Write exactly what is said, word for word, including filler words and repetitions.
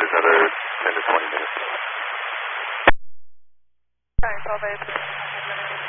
another ten to twenty minutes. Sorry, twelve eight.